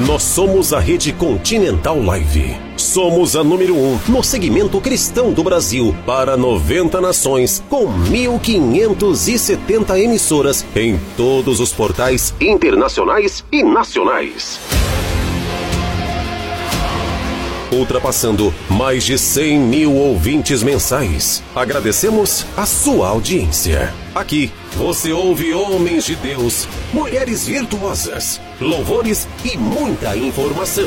Nós somos a Rede Continental Live. Somos a número 1 no segmento cristão do Brasil para 90 nações, com 1.570 emissoras em todos os portais internacionais e nacionais. Ultrapassando mais de 100 mil ouvintes mensais. Agradecemos a sua audiência. Aqui você ouve homens de Deus, mulheres virtuosas, louvores e muita informação.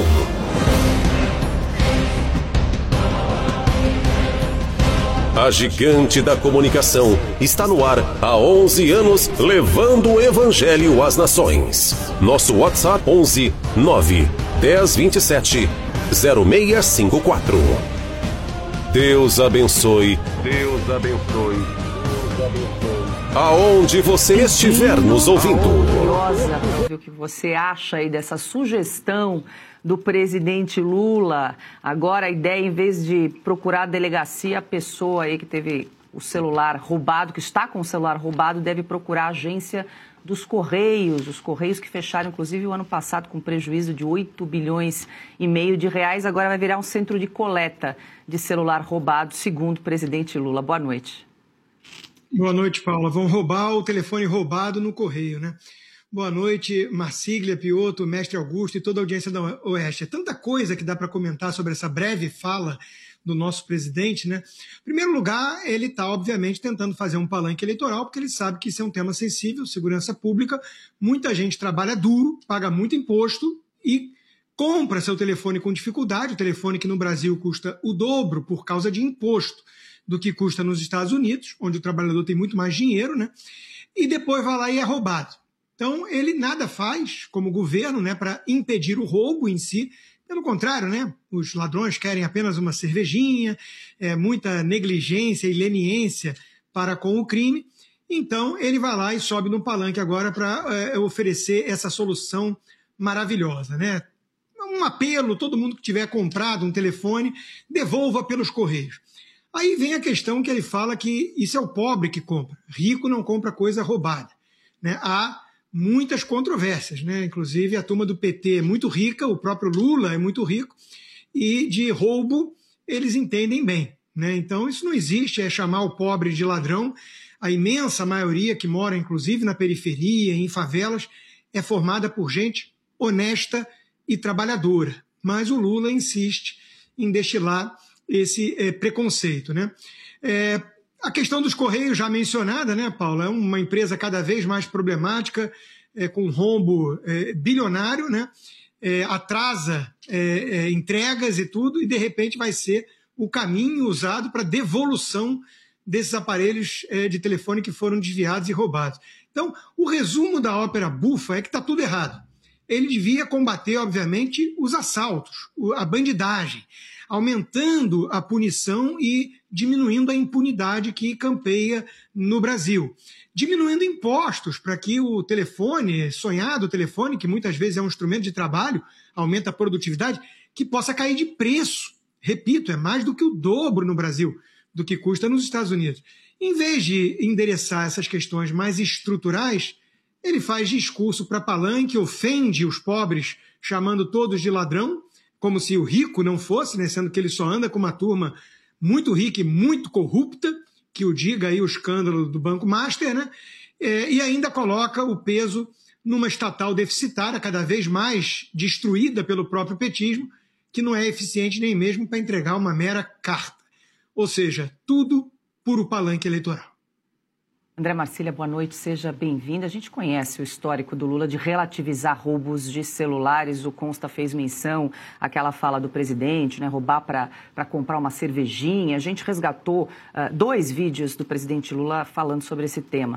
A gigante da comunicação está no ar há 11 anos, levando o evangelho às nações. Nosso WhatsApp 11 9 10 27 0654. Deus abençoe. Deus abençoe. Aonde você estiver nos ouvindo. Curiosa para ver o que você acha aí dessa sugestão do presidente Lula. Agora a ideia, em vez de procurar a delegacia, a pessoa aí que teve o celular roubado, que está com o celular roubado, deve procurar a agência dos Correios, os Correios que fecharam, inclusive, o ano passado com prejuízo de 8,5 bilhões de reais, agora vai virar um centro de coleta de celular roubado, segundo o presidente Lula. Boa noite. Boa noite, Paula. Vão roubar o telefone roubado no Correio, né? Boa noite, Marcília, Piotto, Mestre Augusto e toda a audiência da Oeste. É tanta coisa que dá para comentar sobre essa breve fala do nosso presidente, né? Em primeiro lugar, ele está, obviamente, tentando fazer um palanque eleitoral, porque ele sabe que isso é um tema sensível, segurança pública. Muita gente trabalha duro, paga muito imposto e compra seu telefone com dificuldade, o telefone que no Brasil custa o dobro por causa de imposto do que custa nos Estados Unidos, onde o trabalhador tem muito mais dinheiro, né? E depois vai lá e é roubado. Então, ele nada faz, como governo, né, para impedir o roubo em si. Pelo contrário, né, os ladrões querem apenas uma cervejinha, muita negligência e leniência para com o crime. Então, ele vai lá e sobe no palanque agora para oferecer essa solução maravilhosa, né? Um apelo, todo mundo que tiver comprado um telefone, devolva pelos Correios. Aí vem a questão que ele fala que isso é o pobre que compra. Rico não compra coisa roubada, né? Há muitas controvérsias, né? Inclusive a turma do PT é muito rica, o próprio Lula é muito rico, e de roubo eles entendem bem, né? Então isso não existe, é chamar o pobre de ladrão. A imensa maioria que mora, inclusive, na periferia, em favelas, é formada por gente honesta e trabalhadora. Mas o Lula insiste em destilar esse preconceito, né? A questão dos Correios, já mencionada, né, Paula? É uma empresa cada vez mais problemática, com rombo bilionário, né? Atrasa entregas e tudo, e de repente vai ser o caminho usado para devolução desses aparelhos de telefone que foram desviados e roubados. Então, o resumo da ópera bufa é que está tudo errado. Ele devia combater, obviamente, os assaltos, a bandidagem, aumentando a punição e diminuindo a impunidade que campeia no Brasil. Diminuindo impostos para que o telefone, sonhado telefone, que muitas vezes é um instrumento de trabalho, aumenta a produtividade, que possa cair de preço. Repito, é mais do que o dobro no Brasil do que custa nos Estados Unidos. Em vez de endereçar essas questões mais estruturais, ele faz discurso para palanque, ofende os pobres, chamando todos de ladrão, como se o rico não fosse, né, sendo que ele só anda com uma turma muito rica e muito corrupta, que o diga aí o escândalo do Banco Master, né? E ainda coloca o peso numa estatal deficitária, cada vez mais destruída pelo próprio petismo, que não é eficiente nem mesmo para entregar uma mera carta. Ou seja, tudo puro palanque eleitoral. André Marcília, boa noite, seja bem-vindo. A gente conhece o histórico do Lula de relativizar roubos de celulares. O Consta fez menção àquela fala do presidente, né, roubar para comprar uma cervejinha. A gente resgatou 2 vídeos do presidente Lula falando sobre esse tema.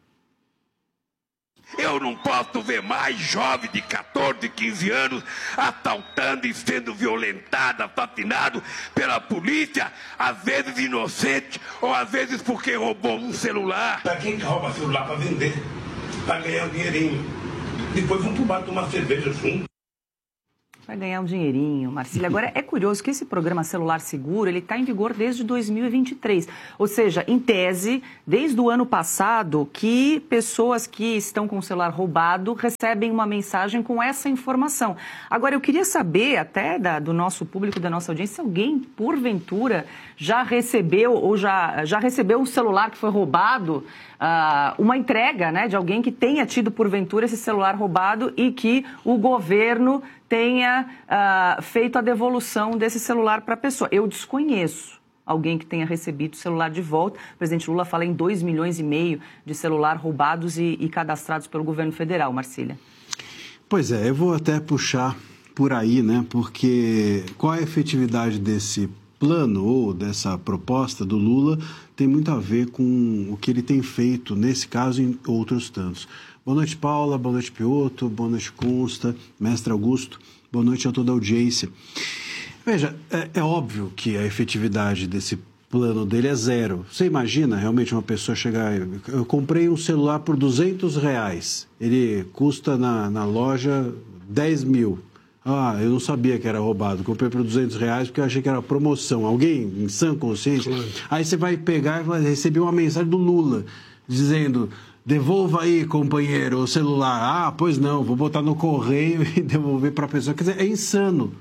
Eu não posso ver mais jovem de 14, 15 anos assaltando e sendo violentado, assassinado pela polícia, às vezes inocente ou às vezes porque roubou um celular. Para quem rouba celular para vender, para ganhar um dinheirinho. Depois vão pro bar tomar cerveja junto. Vai ganhar um dinheirinho, Marcília. Agora, é curioso que esse programa Celular Seguro, ele está em vigor desde 2023. Ou seja, em tese, desde o ano passado, que pessoas que estão com o celular roubado recebem uma mensagem com essa informação. Agora, eu queria saber, até do nosso público, da nossa audiência, se alguém, porventura, já recebeu ou já recebeu um celular que foi roubado, uma entrega, né, de alguém que tenha tido, porventura, esse celular roubado e que o governo tenha feito a devolução desse celular para a pessoa. Eu desconheço alguém que tenha recebido o celular de volta. O presidente Lula fala em 2,5 milhões de celular roubados e cadastrados pelo governo federal, Marcília. Pois é, eu vou até puxar por aí, né? Porque qual é a efetividade desse plano ou dessa proposta do Lula tem muito a ver com o que ele tem feito, nesse caso, em outros tantos. Boa noite, Paula. Boa noite, Piotto. Boa noite, Consta. Mestre Augusto. Boa noite a toda a audiência. Veja, é óbvio que a efetividade desse plano dele é zero. Você imagina realmente uma pessoa chegar... Eu comprei um celular por R$200. Ele custa na loja 10 mil. Eu não sabia que era roubado. Comprei por R$200 porque eu achei que era promoção. Alguém em sã consciência? Claro. Aí você vai pegar e vai receber uma mensagem do Lula dizendo... Devolva aí, companheiro, o celular. Pois não, vou botar no correio e devolver para a pessoa. Quer dizer, é insano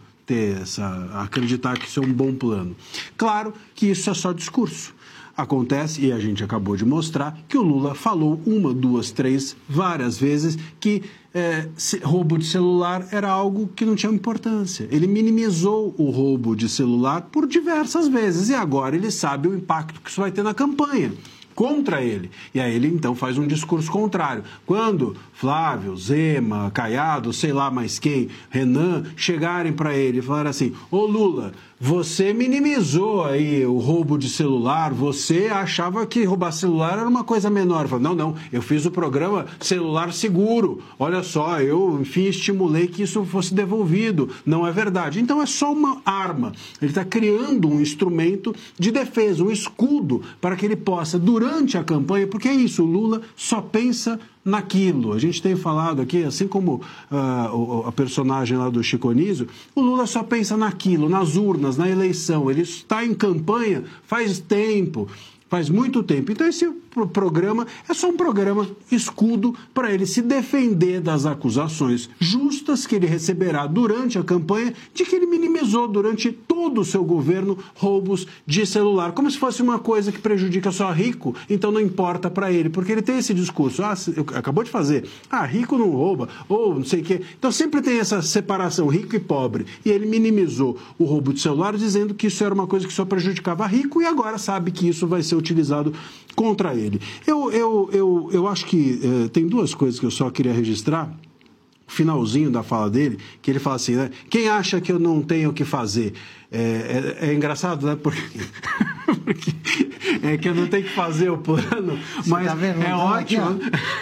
acreditar que isso é um bom plano. Claro que isso é só discurso. Acontece, e a gente acabou de mostrar, que o Lula falou 1, 2, 3, várias vezes que roubo de celular era algo que não tinha importância. Ele minimizou o roubo de celular por diversas vezes e agora ele sabe o impacto que isso vai ter na campanha contra ele. E aí ele, então, faz um discurso contrário. Quando Flávio, Zema, Caiado, sei lá mais quem, Renan, chegarem para ele e falarem assim, ô Lula, você minimizou aí o roubo de celular, você achava que roubar celular era uma coisa menor. Falo, não, eu fiz o programa Celular Seguro. Olha só, eu, enfim, estimulei que isso fosse devolvido. Não é verdade. Então é só uma arma. Ele está criando um instrumento de defesa, um escudo para que ele possa, durante a campanha, porque é isso, o Lula só pensa naquilo. A gente tem falado aqui, assim como a personagem lá do Chico Anísio, o Lula só pensa naquilo, nas urnas, na eleição. Ele está em campanha faz tempo, faz muito tempo. Então esse programa é só um programa escudo para ele se defender das acusações justas que ele receberá durante a campanha de que ele minimizou durante todo o seu governo roubos de celular, como se fosse uma coisa que prejudica só rico, então não importa para ele, porque ele tem esse discurso, acabou de fazer, rico não rouba, ou não sei o quê. Então sempre tem essa separação, rico e pobre, e ele minimizou o roubo de celular dizendo que isso era uma coisa que só prejudicava rico e agora sabe que isso vai ser utilizado contra ele. Eu acho que tem duas coisas que eu só queria registrar. O finalzinho da fala dele, que ele fala assim, né? Quem acha que eu não tenho o que fazer? É engraçado, né? Porque é que eu não tenho que fazer o plano, mas tá vendo? É ótimo.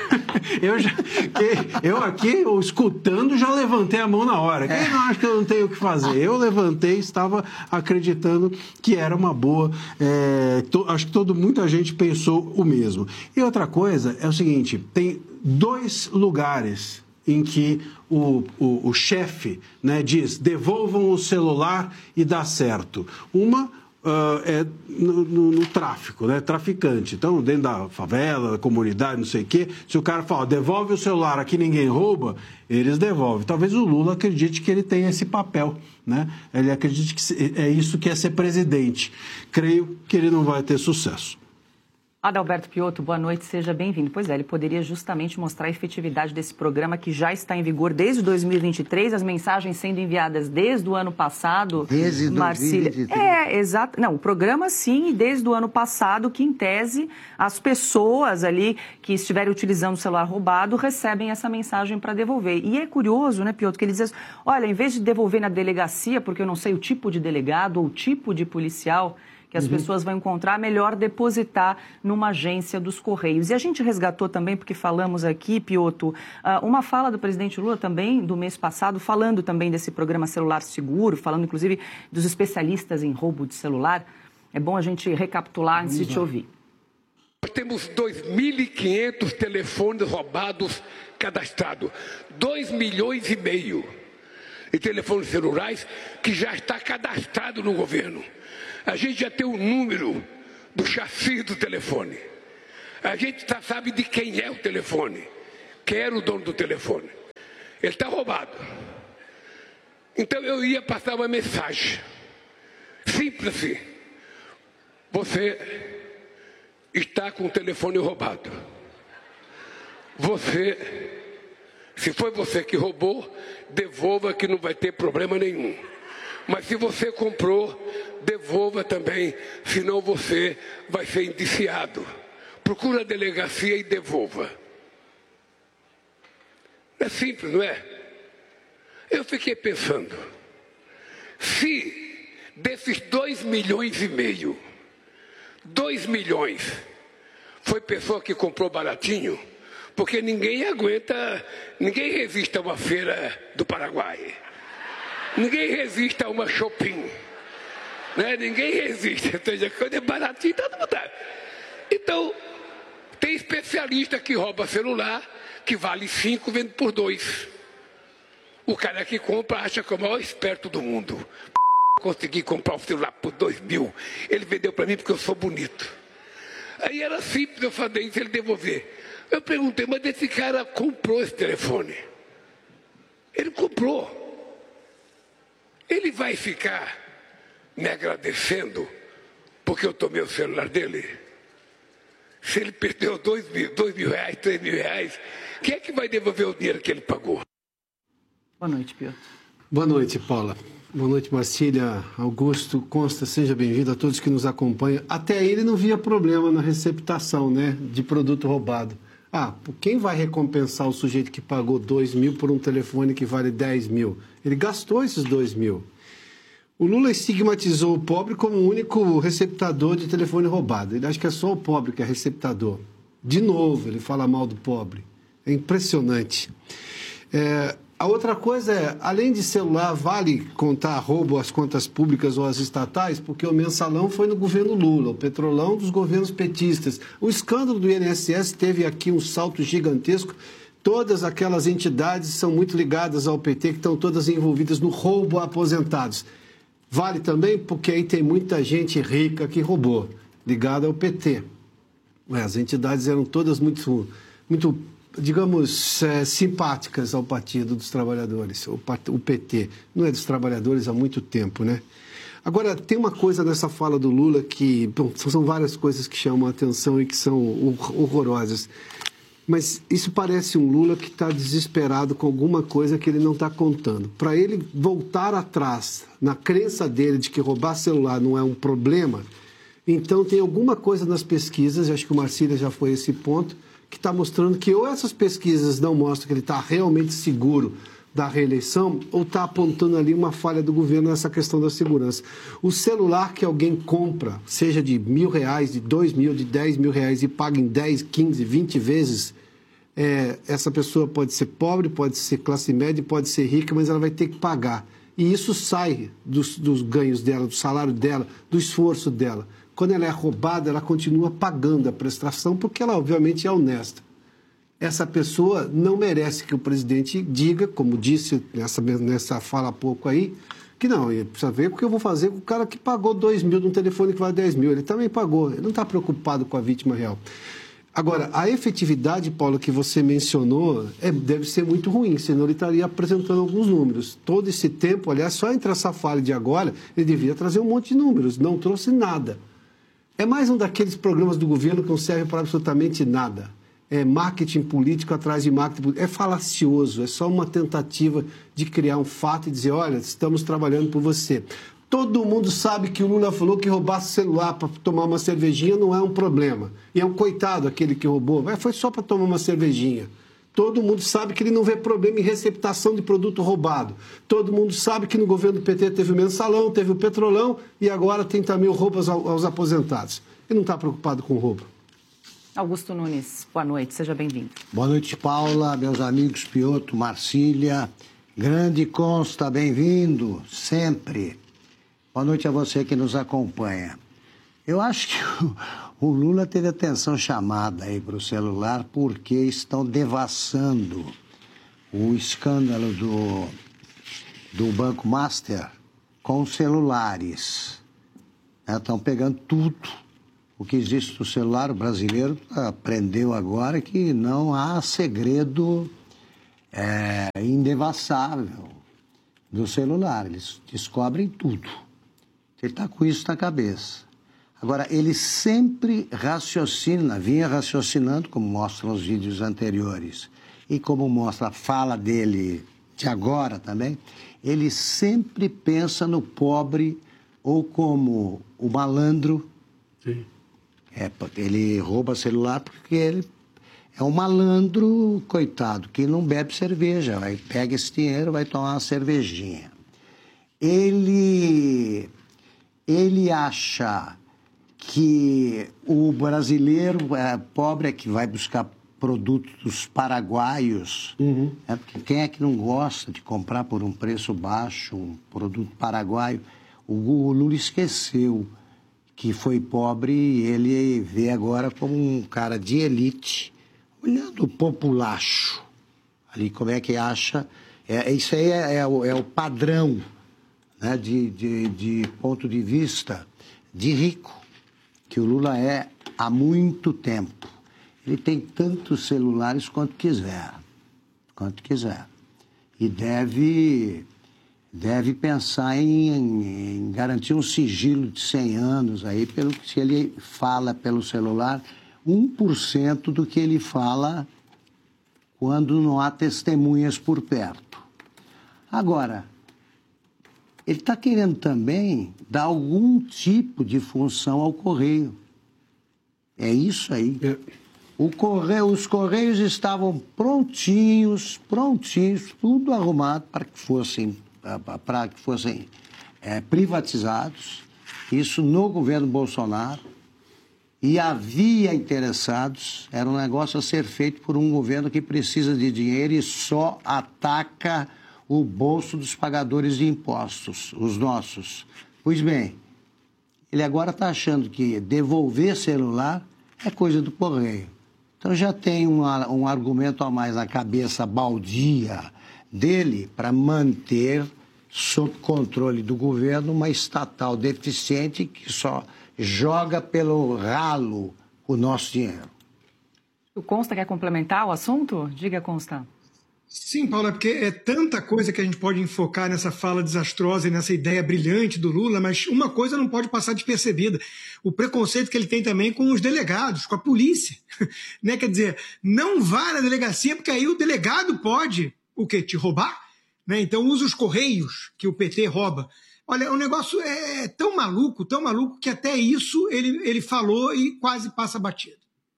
Eu aqui, escutando, já levantei a mão na hora. Quem não acha que eu não tenho o que fazer? Eu levantei, estava acreditando que era uma boa. Acho que muita gente pensou o mesmo. E outra coisa é o seguinte, tem 2 lugares em que o chefe, né, diz, devolvam o celular e dá certo. Uma é no tráfico, né, traficante. Então, dentro da favela, da comunidade, não sei o quê, se o cara fala, devolve o celular, aqui ninguém rouba, eles devolvem. Talvez o Lula acredite que ele tem esse papel, né? Ele acredite que é isso que é ser presidente. Creio que ele não vai ter sucesso. Adalberto Piotto, boa noite, seja bem-vindo. Pois é, ele poderia justamente mostrar a efetividade desse programa que já está em vigor desde 2023, as mensagens sendo enviadas desde o ano passado. Desde Marcília. 2023. Exato. Não, o programa sim, desde o ano passado, que em tese as pessoas ali que estiverem utilizando o celular roubado recebem essa mensagem para devolver. E é curioso, né, Piotto, que ele diz, olha, em vez de devolver na delegacia, porque eu não sei o tipo de delegado ou o tipo de policial que as pessoas vão encontrar, melhor depositar numa agência dos Correios. E a gente resgatou também, porque falamos aqui, Piotto, uma fala do presidente Lula também, do mês passado, falando também desse programa Celular Seguro, falando inclusive dos especialistas em roubo de celular. É bom a gente recapitular antes de te ouvir. Nós temos 2.500 telefones roubados cadastrados, 2,5 milhões. e telefones celulares que já está cadastrado no governo. A gente já tem o número do chassi do telefone. A gente já sabe de quem é o telefone, quem era o dono do telefone. Ele está roubado. Então eu ia passar uma mensagem simples assim: você está com o telefone roubado. Se foi você que roubou, devolva, que não vai ter problema nenhum. Mas se você comprou, devolva também, senão você vai ser indiciado. Procura a delegacia e devolva. É simples, não é? Eu fiquei pensando, se desses 2,5 milhões, 2 milhões foi pessoa que comprou baratinho, porque ninguém resiste a uma feira do Paraguai, ninguém resiste a uma shopping, né? Ninguém resiste, ou seja, quando é baratinho, todo mundo dá. Então, tem especialista que rouba celular, que vale 5, vende por 2. O cara que compra acha que é o maior esperto do mundo. Consegui comprar o celular por 2.000. Ele vendeu para mim porque eu sou bonito. Aí era simples eu fazer isso, ele devolver. Eu perguntei, mas esse cara comprou esse telefone? Ele comprou. Ele vai ficar me agradecendo porque eu tomei o celular dele? Se ele perdeu 2.000 reais, 3.000 reais, quem é que vai devolver o dinheiro que ele pagou? Boa noite, Piotr. Boa noite, Paula. Boa noite, Marcília, Augusto, Consta, seja bem-vindo a todos que nos acompanham. Até aí ele não via problema na receptação, né, de produto roubado. Quem vai recompensar o sujeito que pagou 2.000 por um telefone que vale 10.000? Ele gastou esses 2.000. O Lula estigmatizou o pobre como o único receptador de telefone roubado. Ele acha que é só o pobre que é receptador. De novo, ele fala mal do pobre. É impressionante. A outra coisa é, além de celular, vale contar roubo às contas públicas ou às estatais, porque o mensalão foi no governo Lula, o petrolão dos governos petistas. O escândalo do INSS teve aqui um salto gigantesco. Todas aquelas entidades são muito ligadas ao PT, que estão todas envolvidas no roubo a aposentados. Vale também porque aí tem muita gente rica que roubou, ligada ao PT. As entidades eram todas muito digamos, simpáticas ao Partido dos Trabalhadores, o PT. Não é dos trabalhadores há muito tempo, né? Agora, tem uma coisa nessa fala do Lula que... Bom, são várias coisas que chamam a atenção e que são horrorosas. Mas isso parece um Lula que está desesperado com alguma coisa que ele não está contando. Para ele voltar atrás na crença dele de que roubar celular não é um problema, então tem alguma coisa nas pesquisas, acho que o Marcília já foi a esse ponto, que está mostrando que ou essas pesquisas não mostram que ele está realmente seguro da reeleição, ou está apontando ali uma falha do governo nessa questão da segurança. O celular que alguém compra, seja de R$1.000, de R$2.000, de R$10.000 e paga em 10, 15, 20 vezes, essa pessoa pode ser pobre, pode ser classe média, pode ser rica, mas ela vai ter que pagar. E isso sai dos ganhos dela, do salário dela, do esforço dela. Quando ela é roubada, ela continua pagando a prestação, porque ela, obviamente, é honesta. Essa pessoa não merece que o presidente diga, como disse nessa fala há pouco aí, que não, ele precisa ver o que eu vou fazer com o cara que pagou 2.000 num telefone que vale 10.000. Ele também pagou, ele não está preocupado com a vítima real. Agora, a efetividade, Paulo, que você mencionou, deve ser muito ruim, senão ele estaria apresentando alguns números. Todo esse tempo, aliás, só entre essa fala de agora, ele devia trazer um monte de números, não trouxe nada. É mais um daqueles programas do governo que não serve para absolutamente nada. É marketing político atrás de marketing político. É falacioso, é só uma tentativa de criar um fato e dizer, olha, estamos trabalhando por você. Todo mundo sabe que o Lula falou que roubar celular para tomar uma cervejinha não é um problema. E é um coitado aquele que roubou. Mas foi só para tomar uma cervejinha. Todo mundo sabe que ele não vê problema em receptação de produto roubado. Todo mundo sabe que no governo do PT teve o mensalão, teve o petrolão e agora tem também o roubo aos aposentados. Ele não está preocupado com o roubo. Augusto Nunes, boa noite, seja bem-vindo. Boa noite, Paula, meus amigos Piotr, Marcília, grande Consta, bem-vindo, sempre. Boa noite a você que nos acompanha. Eu acho que o Lula teve atenção chamada aí para o celular porque estão devassando o escândalo do Banco Master com celulares. Estão pegando tudo o que existe no celular. O brasileiro aprendeu agora que não há segredo indevassável do celular. Eles descobrem tudo. Ele está com isso na cabeça. Agora, ele sempre vinha raciocinando, como mostram os vídeos anteriores, e como mostra a fala dele de agora também, ele sempre pensa no pobre ou como o malandro. Sim. Ele rouba celular porque ele é um malandro, coitado, que não bebe cerveja. Pega esse dinheiro, vai tomar uma cervejinha. Ele acha que o brasileiro pobre é que vai buscar produtos paraguaios. Porque quem é que não gosta de comprar por um preço baixo um produto paraguaio? O Lula esqueceu que foi pobre e ele vê agora como um cara de elite, olhando o populacho. Ali, como é que acha? Isso aí é o padrão, né, de ponto de vista de rico, que o Lula é há muito tempo. Ele tem tantos celulares quanto quiser. E deve pensar em garantir um sigilo de 100 anos aí, se ele fala pelo celular 1% do que ele fala quando não há testemunhas por perto. Agora, ele está querendo também dar algum tipo de função ao Correio. É isso aí. Os Correios estavam prontinhos, tudo arrumado para que fossem privatizados. Isso no governo Bolsonaro. E havia interessados. Era um negócio a ser feito por um governo que precisa de dinheiro e só ataca o bolso dos pagadores de impostos, os nossos. Pois bem, ele agora está achando que devolver celular é coisa do Correio. Então já tem um argumento a mais na cabeça baldia dele para manter sob controle do governo uma estatal deficiente que só joga pelo ralo o nosso dinheiro. O Consta quer complementar o assunto? Diga, Consta. Sim, Paula, porque é tanta coisa que a gente pode enfocar nessa fala desastrosa e nessa ideia brilhante do Lula, mas uma coisa não pode passar despercebida: o preconceito que ele tem também com os delegados, com a polícia. Né? Quer dizer, não vá na delegacia porque aí o delegado pode, o quê? Te roubar? Né? Então usa os correios que o PT rouba. Olha, o negócio é tão maluco que até isso ele falou e quase passa batido.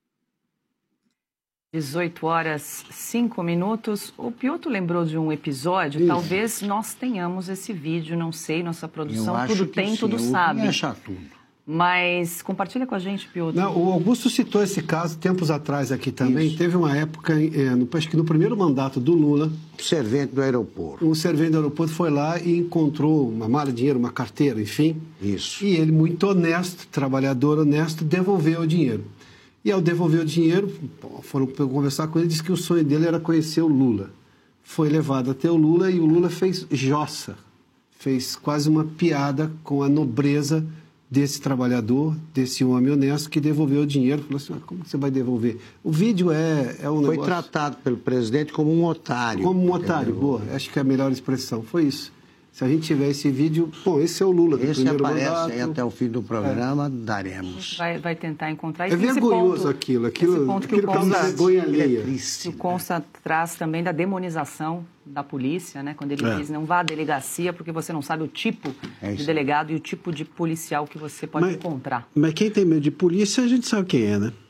18h05. O Piotr lembrou de um episódio, talvez nós tenhamos esse vídeo, não sei, nossa produção tudo tem, tudo sabe. Achar tudo. Mas compartilha com a gente, Piotr. Não, o Augusto citou esse caso tempos atrás aqui também. Isso. Teve uma época, acho que no primeiro mandato do Lula... Servente do aeroporto. Um servente do aeroporto foi lá e encontrou uma mala de dinheiro, uma carteira, enfim. Isso. E ele, muito honesto, trabalhador honesto, devolveu o dinheiro. E ao devolver o dinheiro, foram conversar com ele, disse que o sonho dele era conhecer o Lula. Foi levado até o Lula e o Lula fez jossa. Fez quase uma piada com a nobreza desse trabalhador, desse homem honesto que devolveu o dinheiro. Falou assim, como você vai devolver? O vídeo é um negócio... Foi tratado pelo presidente como um otário. Como um otário, boa. Acho que é a melhor expressão. Foi isso. Se a gente tiver esse vídeo, esse é o Lula do primeiro mandato. Esse aparece aí até o fim do programa, daremos. Vai tentar encontrar. É vergonhoso aquilo que causa vergonha alheia. O Consta traz também da demonização da polícia, né? Quando ele diz, não vá à delegacia porque você não sabe o tipo de delegado e o tipo de policial que você pode encontrar. Mas quem tem medo de polícia, a gente sabe quem é, né?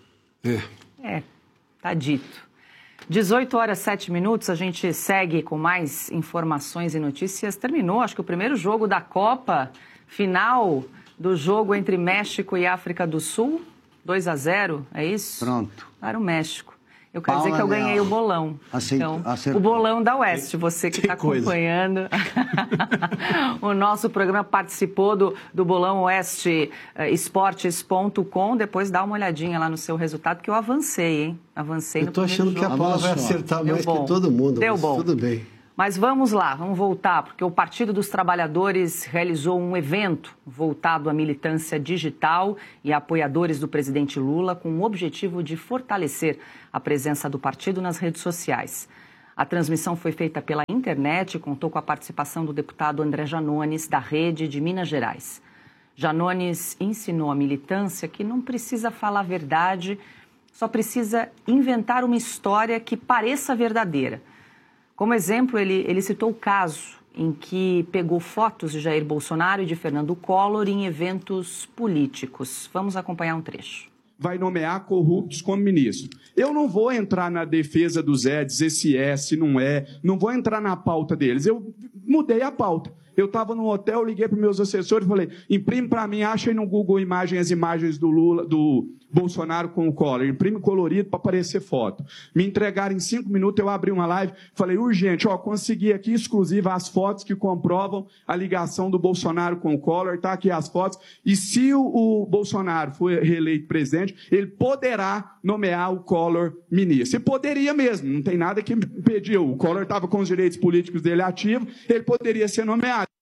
Tá dito. 18h07, a gente segue com mais informações e notícias. Terminou, acho que o primeiro jogo da Copa, final do jogo entre México e África do Sul, 2-0, é isso? Pronto. Para o México. Eu quero dizer que eu ganhei o bolão. Acertou. O bolão da Oeste, você que está acompanhando. O nosso programa participou do bolão Oeste Esportes.com. Depois dá uma olhadinha lá no seu resultado, que eu avancei, hein? Avancei no primeiro jogo. Eu tô achando que a Paula vai acertar mais que todo mundo. Deu bom. Tudo bem. Mas vamos lá, vamos voltar, porque o Partido dos Trabalhadores realizou um evento voltado à militância digital e a apoiadores do presidente Lula, com o objetivo de fortalecer a presença do partido nas redes sociais. A transmissão foi feita pela internet e contou com a participação do deputado André Janones, da Rede de Minas Gerais. Janones ensinou a militância que não precisa falar a verdade, só precisa inventar uma história que pareça verdadeira. Como exemplo, ele citou o caso em que pegou fotos de Jair Bolsonaro e de Fernando Collor em eventos políticos. Vamos acompanhar um trecho. Vai nomear corruptos como ministro. Eu não vou entrar na defesa do Zé, dizer se é, se não é, não vou entrar na pauta deles. Eu mudei a pauta. Eu estava no hotel, liguei para os meus assessores e falei, imprime para mim, acha aí no Google as imagens do Lula, do Bolsonaro com o Collor, imprime colorido para aparecer foto. Me entregaram em 5 minutos, eu abri uma live, falei, urgente, consegui aqui exclusiva as fotos que comprovam a ligação do Bolsonaro com o Collor, tá aqui as fotos, e se o Bolsonaro for reeleito presidente, ele poderá nomear o Collor ministro. E poderia mesmo, não tem nada que impediu. O Collor estava com os direitos políticos dele ativos, ele poderia ser nomeado.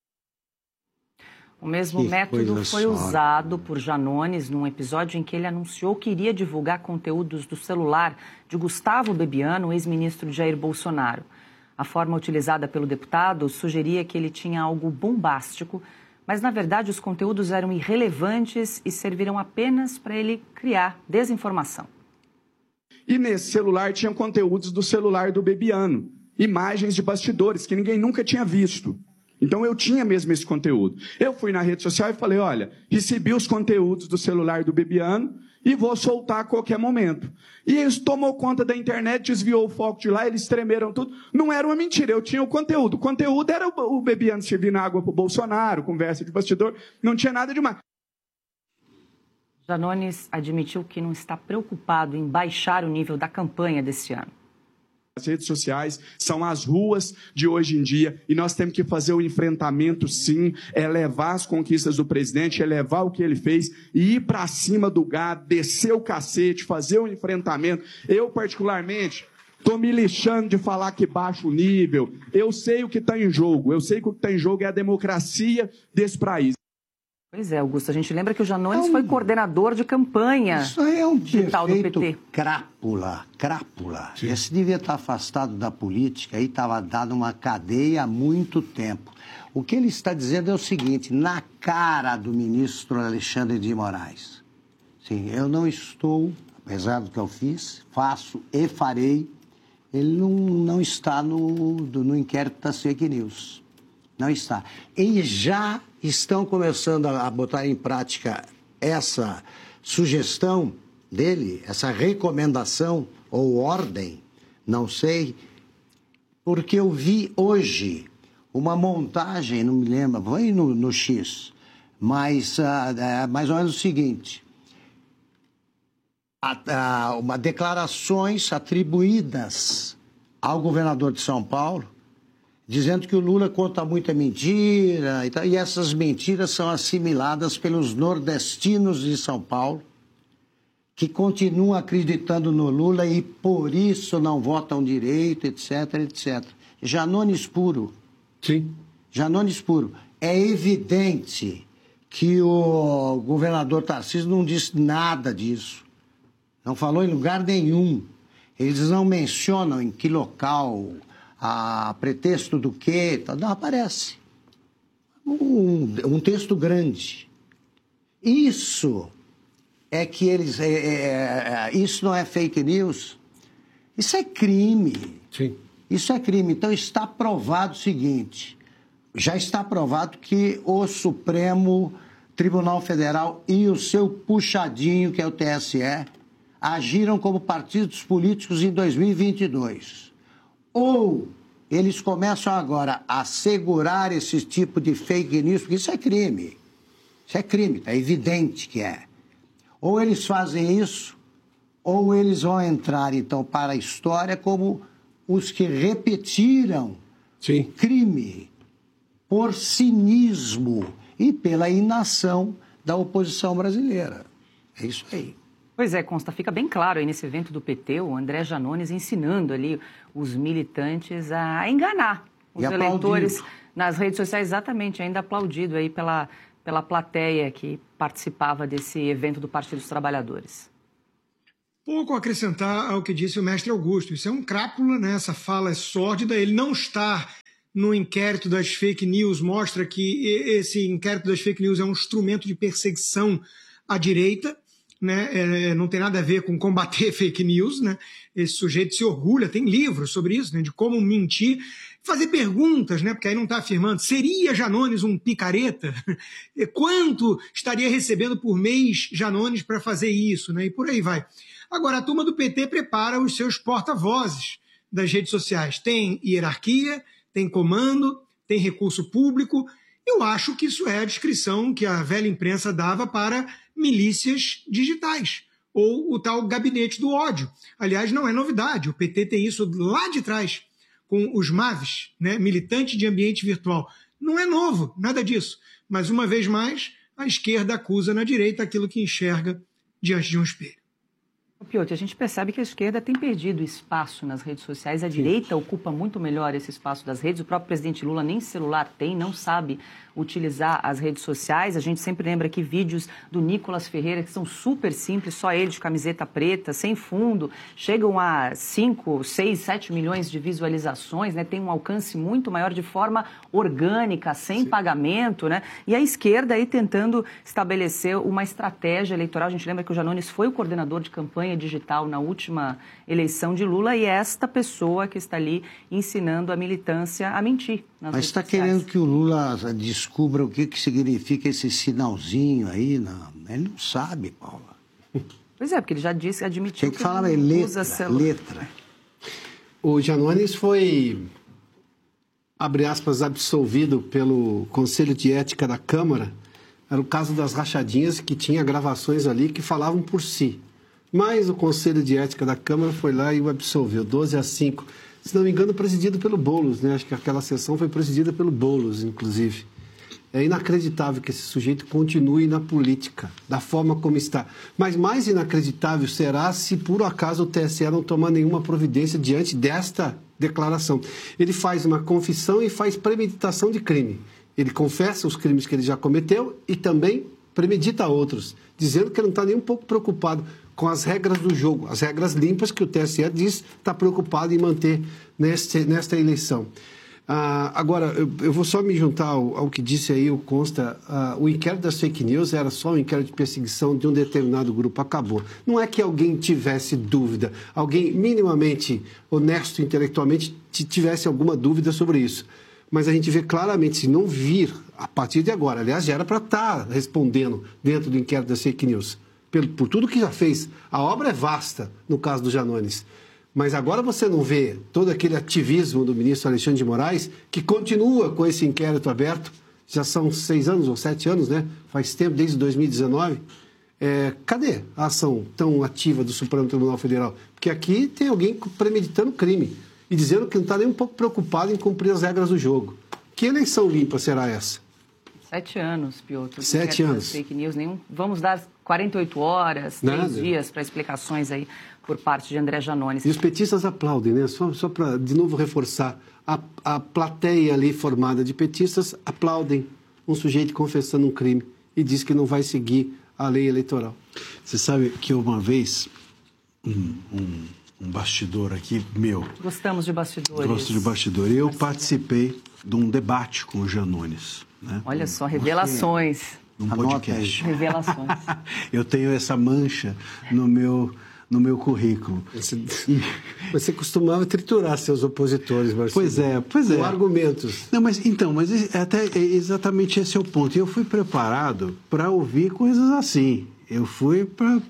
O mesmo método foi usado por Janones num episódio em que ele anunciou que iria divulgar conteúdos do celular de Gustavo Bebiano, ex-ministro de Jair Bolsonaro. A forma utilizada pelo deputado sugeria que ele tinha algo bombástico, mas, na verdade, os conteúdos eram irrelevantes e serviram apenas para ele criar desinformação. E nesse celular tinham conteúdos do celular do Bebiano, imagens de bastidores que ninguém nunca tinha visto. Então eu tinha mesmo esse conteúdo. Eu fui na rede social e falei, olha, recebi os conteúdos do celular do Bebiano e vou soltar a qualquer momento. E isso tomou conta da internet, desviou o foco de lá, eles tremeram tudo. Não era uma mentira, eu tinha o conteúdo. O conteúdo era o Bebiano servindo água para o Bolsonaro, conversa de bastidor, não tinha nada demais. Janones admitiu que não está preocupado em baixar o nível da campanha desse ano. As redes sociais são as ruas de hoje em dia e nós temos que fazer o enfrentamento, sim, levar as conquistas do presidente, levar o que ele fez e ir para cima do gado, descer o cacete, fazer o enfrentamento. Eu, particularmente, estou me lixando de falar que baixa o nível. Eu sei o que está em jogo. Eu sei que o que está em jogo é a democracia desse país. Pois é, Augusto, a gente lembra que o Janones foi coordenador de campanha isso aí é um digital do perfeito PT. Crápula. Sim. Esse devia estar afastado da política e estava dado uma cadeia há muito tempo. O que ele está dizendo é o seguinte, na cara do ministro Alexandre de Moraes. Sim, eu não estou, apesar do que eu fiz, faço e farei, ele não está no inquérito das fake news. Não está. E já estão começando a botar em prática essa sugestão dele, essa recomendação ou ordem, não sei, porque eu vi hoje uma montagem, não me lembro, foi no X, mas mais ou menos o seguinte, declarações atribuídas ao governador de São Paulo, dizendo que o Lula conta muita mentira, e essas mentiras são assimiladas pelos nordestinos de São Paulo, que continuam acreditando no Lula e por isso não votam direito, etc, etc. Janones puro. Sim. Janones puro. É evidente que o governador Tarcísio não disse nada disso. Não falou em lugar nenhum. Eles não mencionam em que local, a pretexto do quê, não aparece. Um texto grande. Isso é que eles... isso não é fake news. Isso é crime. Sim. Isso é crime. Então está provado o seguinte, já está provado que o Supremo Tribunal Federal e o seu puxadinho, que é o TSE, agiram como partidos políticos em 2022. Ou eles começam agora a segurar esse tipo de fake news, porque isso é crime. Isso é crime, é evidente que é. Ou eles fazem isso, ou eles vão entrar, então, para a história como os que repetiram crime por cinismo e pela inação da oposição brasileira. É isso aí. Pois é, Consta, fica bem claro aí nesse evento do PT, o André Janones ensinando ali os militantes a enganar Os eleitores nas redes sociais, exatamente, ainda aplaudido aí pela plateia que participava desse evento do Partido dos Trabalhadores. Pouco a acrescentar ao que disse o mestre Augusto. Isso é um crápula, né? Essa fala é sórdida. Ele não está no inquérito das fake news, mostra que esse inquérito das fake news é um instrumento de perseguição à direita, né? Não tem nada a ver com combater fake news, né? Esse sujeito se orgulha, tem livros sobre isso, né? De como mentir, fazer perguntas, né? Porque aí não está afirmando, seria Janones um picareta? Quanto estaria recebendo por mês Janones para fazer isso, né? E por aí vai. Agora, a turma do PT prepara os seus porta-vozes das redes sociais. Tem hierarquia, tem comando, tem recurso público. Eu acho que isso é a descrição que a velha imprensa dava para milícias digitais, ou o tal gabinete do ódio. Aliás, não é novidade, o PT tem isso lá de trás, com os MAVs, né, militantes de ambiente virtual. Não é novo, nada disso. Mas, uma vez mais, a esquerda acusa na direita aquilo que enxerga diante de um espelho. Piotr, a gente percebe que a esquerda tem perdido espaço nas redes sociais, a direita ocupa muito melhor esse espaço das redes, o próprio presidente Lula nem celular tem, não sabe utilizar as redes sociais. A gente sempre lembra aqui vídeos do Nicolas Ferreira, que são super simples, só ele de camiseta preta, sem fundo, chegam a 5, 6, 7 milhões de visualizações, né? Tem um alcance muito maior de forma orgânica, sem pagamento, né? E a esquerda aí tentando estabelecer uma estratégia eleitoral. A gente lembra que o Janones foi o coordenador de campanha digital na última eleição de Lula e é esta pessoa que está ali ensinando a militância a mentir nas redes sociais. Mas está querendo que o Lula descubra o que significa esse sinalzinho aí? Não, ele não sabe, Paula. Pois é, porque ele já disse, admitiu tem que falar letra. O Janones foi, abre aspas, absolvido pelo Conselho de Ética da Câmara. Era o caso das rachadinhas, que tinha gravações ali que falavam por si. Mas o Conselho de Ética da Câmara foi lá e o absolveu, 12-5. Se não me engano, presidido pelo Boulos, né? Acho que aquela sessão foi presidida pelo Boulos, inclusive. É inacreditável que esse sujeito continue na política, da forma como está. Mas mais inacreditável será se, por acaso, o TSE não tomar nenhuma providência diante desta declaração. Ele faz uma confissão e faz premeditação de crime. Ele confessa os crimes que ele já cometeu e também premedita outros, dizendo que ele não está nem um pouco preocupado com as regras do jogo, as regras limpas que o TSE diz está preocupado em manter nesta eleição. Agora, eu vou só me juntar ao que disse aí o Consta. O inquérito das fake news era só um inquérito de perseguição de um determinado grupo, acabou. Não é que alguém tivesse dúvida, alguém minimamente honesto intelectualmente tivesse alguma dúvida sobre isso. Mas a gente vê claramente, se não vir a partir de agora, aliás, já era para estar respondendo dentro do inquérito das fake news, por tudo que já fez. A obra é vasta, no caso do Janones. Mas agora você não vê todo aquele ativismo do ministro Alexandre de Moraes, que continua com esse inquérito aberto, já são 6 anos ou 7 anos, né? Faz tempo, desde 2019. Cadê a ação tão ativa do Supremo Tribunal Federal? Porque aqui tem alguém premeditando crime e dizendo que não está nem um pouco preocupado em cumprir as regras do jogo. Que eleição limpa será essa? 7 anos, Piotr. 7 anos. Fake news, vamos dar 48 horas, 3 dias para explicações aí por parte de André Janones. E os petistas aplaudem, né? Só para, de novo, reforçar. A plateia ali formada de petistas aplaudem um sujeito confessando um crime e diz que não vai seguir a lei eleitoral. Você sabe que uma vez, um bastidor aqui meu... Gostamos de bastidores. Gosto de bastidor. Eu participei de um debate com o Janones. Né? Olha só, revelações. Num podcast. Revelações. Eu tenho essa mancha no meu currículo. Você costumava triturar seus opositores, Marcelo. Pois é. Com argumentos. Não, mas até exatamente esse é o ponto. E eu fui preparado para ouvir coisas assim. Eu fui para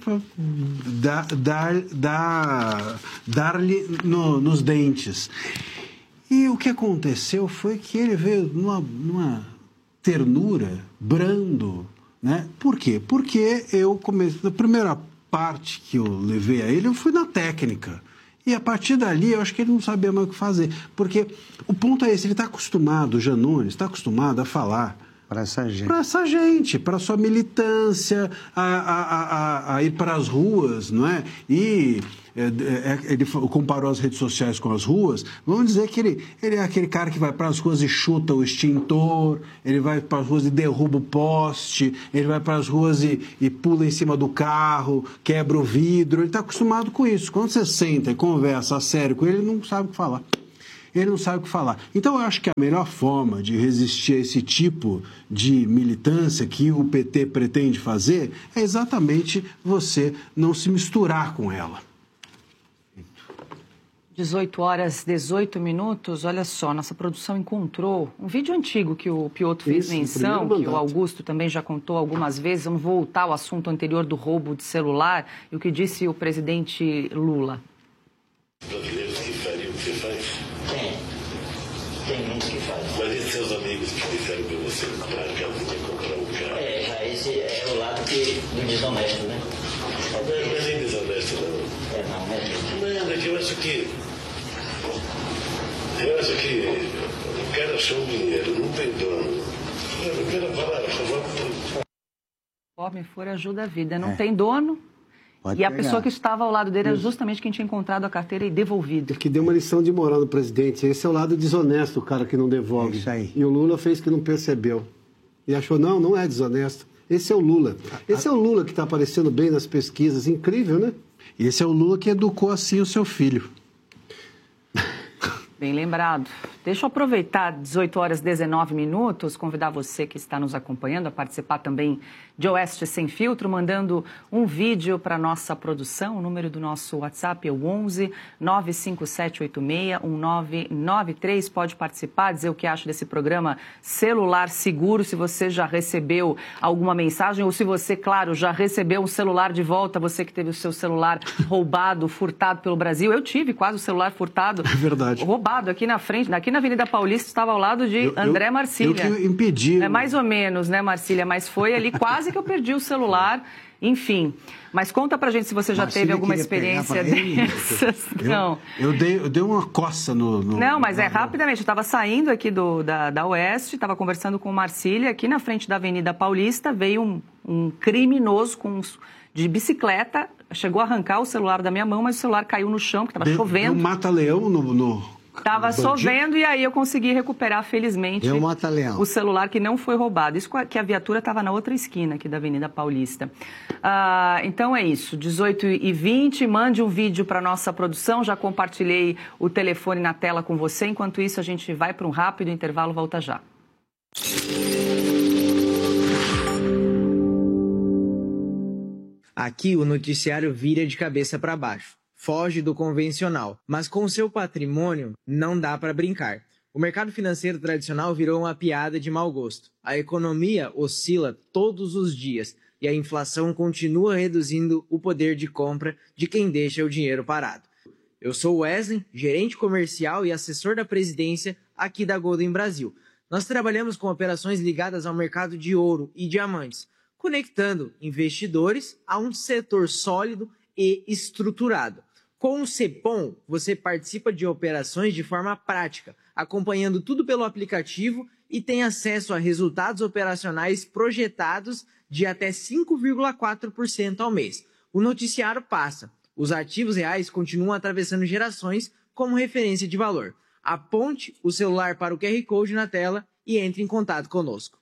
dar-lhe nos dentes. E o que aconteceu foi que ele veio numa ternura, brando, né? Por quê? Porque eu comecei... A primeira parte que eu levei a ele, eu fui na técnica. E a partir dali, eu acho que ele não sabia mais o que fazer. Porque o ponto é esse, ele está acostumado, o Janones está acostumado a falar Para essa gente. Para essa gente, para sua militância, a ir para as ruas, não é? E ele comparou as redes sociais com as ruas. Vamos dizer que ele é aquele cara que vai para as ruas e chuta o extintor, ele vai para as ruas e derruba o poste, ele vai para as ruas e pula em cima do carro, quebra o vidro. Ele está acostumado com isso. Quando você senta e conversa a sério com ele, ele não sabe o que falar. Ele não sabe o que falar. Então, eu acho que a melhor forma de resistir a esse tipo de militância que o PT pretende fazer é exatamente você não se misturar com ela. 18 horas, 18 minutos. Olha só, nossa produção encontrou um vídeo antigo que o Piotr fez menção, que o Augusto também já contou algumas vezes. Vamos voltar ao assunto anterior do roubo de celular e o que disse o presidente Lula. Brasileiros que fariam o que você faz? Tem muitos que fazem. Mas e seus amigos que disseram para você comprar a casinha, comprar um carro? Já esse é o lado do desonesto, né? Não é nem desonesto, não. Não, é. Não, é que eu acho que o cara achou dinheiro, não tem dono. O cara fala, Conforme for, ajuda a vida. Não tem dono. Pode e a pegar. pessoa que estava ao lado dele era justamente quem tinha encontrado a carteira e devolvido. Que deu uma lição de moral no presidente. Esse é o lado desonesto, o cara que não devolve. É isso aí. E o Lula fez que não percebeu. E achou, não é desonesto. Esse é o Lula. Esse é o Lula que está aparecendo bem nas pesquisas. Incrível, né? E esse é o Lula que educou assim o seu filho. Bem lembrado. Deixa eu aproveitar 18 horas 19 minutos, convidar você que está nos acompanhando a participar também de Oeste Sem Filtro, mandando um vídeo para a nossa produção. O número do nosso WhatsApp é o 11 95786 1993. Pode participar, dizer o que acha desse programa Celular Seguro, se você já recebeu alguma mensagem ou se você, claro, já recebeu um celular de volta, você que teve o seu celular roubado, furtado pelo Brasil. Eu tive quase o celular furtado. É verdade. Roubado aqui na frente, aqui na Avenida Paulista, estava ao lado de André Marcília. Eu que impedi. É mais ou menos, né, Marcília? Mas foi ali quase que eu perdi o celular. Enfim, mas conta pra gente se você já teve alguma experiência dessas. Não. Eu dei uma coça no... Não, mas rapidamente. Eu estava saindo aqui da Oeste, estava conversando com o Marcília, aqui na frente da Avenida Paulista, veio um criminoso de bicicleta, chegou a arrancar o celular da minha mão, mas o celular caiu no chão, porque estava chovendo. Deu um mata-leão no... Estava chovendo e aí eu consegui recuperar, felizmente, o celular que não foi roubado. Isso que a viatura estava na outra esquina aqui da Avenida Paulista. Então é isso, 18h20, mande um vídeo para a nossa produção. Já compartilhei o telefone na tela com você. Enquanto isso, a gente vai para um rápido intervalo, volta já. Aqui o noticiário vira de cabeça para baixo. Foge do convencional, mas com seu patrimônio não dá para brincar. O mercado financeiro tradicional virou uma piada de mau gosto. A economia oscila todos os dias e a inflação continua reduzindo o poder de compra de quem deixa o dinheiro parado. Eu sou Wesley, gerente comercial e assessor da presidência aqui da Golden Brasil. Nós trabalhamos com operações ligadas ao mercado de ouro e diamantes, conectando investidores a um setor sólido e estruturado. Com o Cepom, você participa de operações de forma prática, acompanhando tudo pelo aplicativo e tem acesso a resultados operacionais projetados de até 5,4% ao mês. O noticiário passa. Os ativos reais continuam atravessando gerações como referência de valor. Aponte o celular para o QR Code na tela e entre em contato conosco.